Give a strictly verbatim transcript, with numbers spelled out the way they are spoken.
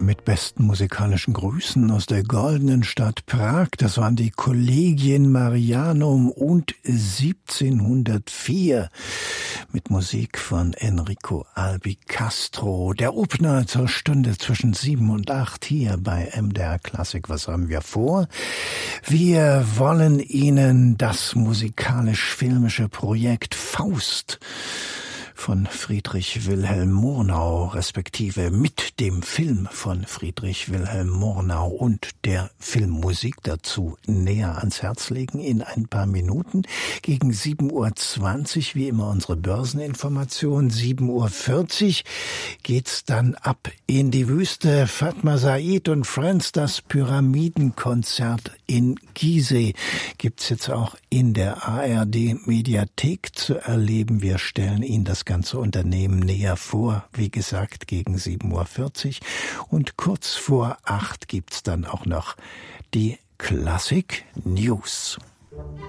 Mit besten musikalischen Grüßen aus der goldenen Stadt Prag. Das waren die Collegien Marianum und siebzehnhundertvier mit Musik von Enrico Albicastro. Der Opener zur Stunde zwischen sieben und acht hier bei M D R Klassik. Was haben wir vor? Wir wollen Ihnen das musikalisch-filmische Projekt Faust von Friedrich Wilhelm Murnau, respektive mit dem Film von Friedrich Wilhelm Murnau und der Filmmusik dazu näher ans Herz legen in ein paar Minuten. Gegen sieben Uhr zwanzig, wie immer unsere Börseninformation. sieben Uhr vierzig geht's dann ab in die Wüste. Fatma Said und Friends, das Pyramidenkonzert in Gizeh, gibt's jetzt auch in der A R D Mediathek zu erleben. Wir stellen Ihnen das ganze Unternehmen näher vor, wie gesagt, gegen sieben Uhr vierzig. Und kurz vor acht gibt's dann auch noch die Klassik News.